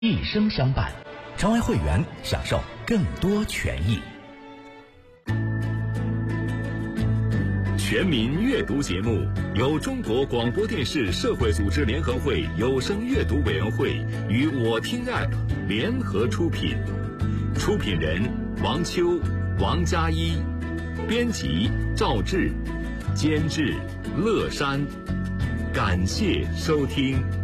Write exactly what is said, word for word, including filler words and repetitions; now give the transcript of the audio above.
一生相伴，成为会员享受更多权益。 全民阅读节目由中国广播电视社会组织联合会有声阅读委员会与我听 App 联合出品，出品人王秋、王佳一，编辑赵志，监制乐山。感谢收听。